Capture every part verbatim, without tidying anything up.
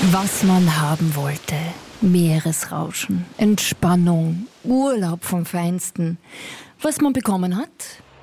Was man haben wollte. Meeresrauschen, Entspannung, Urlaub vom Feinsten. Was man bekommen hat?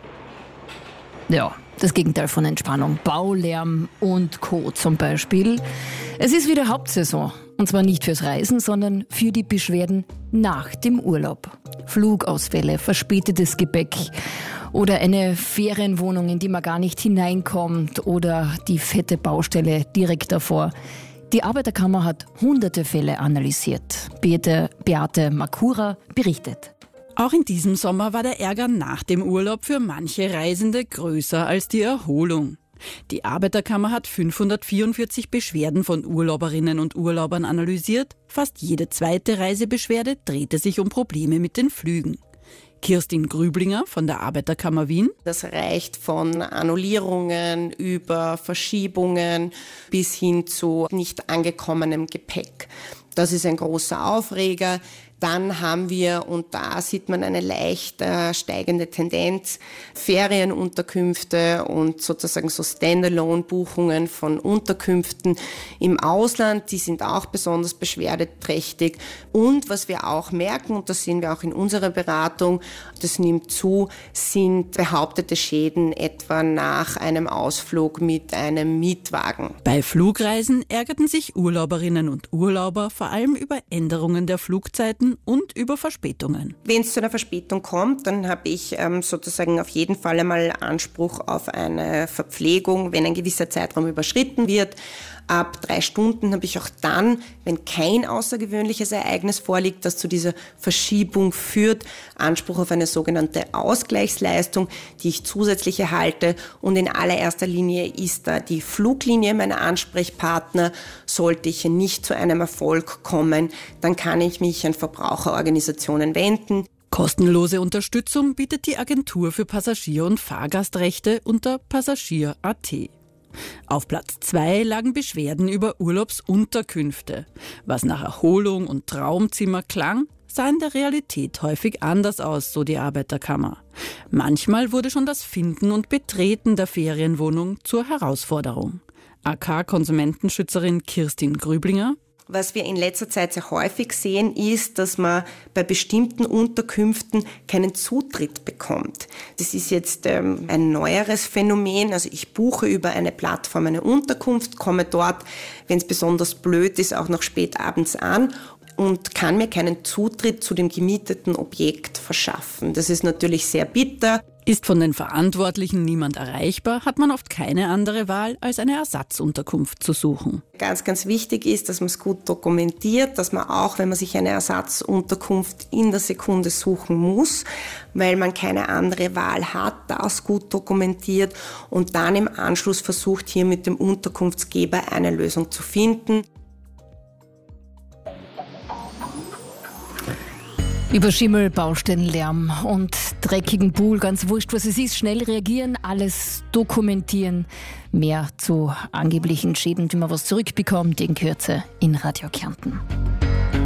Ja, das Gegenteil von Entspannung. Baulärm und Co. zum Beispiel. Es ist wieder Hauptsaison. Und zwar nicht fürs Reisen, sondern für die Beschwerden nach dem Urlaub. Flugausfälle, verspätetes Gepäck oder eine Ferienwohnung, in die man gar nicht hineinkommt oder die fette Baustelle direkt davor. Die Arbeiterkammer hat hunderte Fälle analysiert. Beate, Beate Makura berichtet. Auch in diesem Sommer war der Ärger nach dem Urlaub für manche Reisende größer als die Erholung. Die Arbeiterkammer hat fünfhundertvierundvierzig Beschwerden von Urlauberinnen und Urlaubern analysiert. Fast jede zweite Reisebeschwerde drehte sich um Probleme mit den Flügen. Kirstin Grüblinger von der Arbeiterkammer Wien. Das reicht von Annullierungen über Verschiebungen bis hin zu nicht angekommenem Gepäck. Das ist ein großer Aufreger. Dann haben wir, und da sieht man eine leicht äh, steigende Tendenz, Ferienunterkünfte und sozusagen so Standalone-Buchungen von Unterkünften im Ausland, die sind auch besonders beschwerdeträchtig. Und was wir auch merken, und das sehen wir auch in unserer Beratung, das nimmt zu, sind behauptete Schäden etwa nach einem Ausflug mit einem Mietwagen. Bei Flugreisen ärgerten sich Urlauberinnen und Urlauber vor allem über Änderungen der Flugzeiten und über Verspätungen. Wenn es zu einer Verspätung kommt, dann habe ich ähm, sozusagen auf jeden Fall einmal Anspruch auf eine Verpflegung, wenn ein gewisser Zeitraum überschritten wird. Ab drei Stunden habe ich auch dann, wenn kein außergewöhnliches Ereignis vorliegt, das zu dieser Verschiebung führt, Anspruch auf eine sogenannte Ausgleichsleistung, die ich zusätzlich erhalte. Und in allererster Linie ist da die Fluglinie mein Ansprechpartner. Sollte ich nicht zu einem Erfolg kommen, dann kann ich mich an Verbraucherorganisationen wenden. Kostenlose Unterstützung bietet die Agentur für Passagier- und Fahrgastrechte unter passagier punkt at. Auf Platz zwei lagen Beschwerden über Urlaubsunterkünfte. Was nach Erholung und Traumzimmer klang, sah in der Realität häufig anders aus, so die Arbeiterkammer. Manchmal wurde schon das Finden und Betreten der Ferienwohnung zur Herausforderung. A K-Konsumentenschützerin Kirstin Grüblinger. Was wir in letzter Zeit sehr häufig sehen, ist, dass man bei bestimmten Unterkünften keinen Zutritt bekommt. Das ist jetzt ähm, ein neueres Phänomen. Also ich buche über eine Plattform eine Unterkunft, komme dort, wenn es besonders blöd ist, auch noch spät abends an und kann mir keinen Zutritt zu dem gemieteten Objekt verschaffen. Das ist natürlich sehr bitter. Ist von den Verantwortlichen niemand erreichbar, hat man oft keine andere Wahl, als eine Ersatzunterkunft zu suchen. Ganz, ganz wichtig ist, dass man es gut dokumentiert, dass man auch, wenn man sich eine Ersatzunterkunft in der Sekunde suchen muss, weil man keine andere Wahl hat, das gut dokumentiert und dann im Anschluss versucht, hier mit dem Unterkunftsgeber eine Lösung zu finden. Über Schimmel, Baustellenlärm und dreckigen Pool, ganz wurscht, was es ist, schnell reagieren, alles dokumentieren. Mehr zu angeblichen Schäden, die man was zurückbekommt, in Kürze in Radio Kärnten.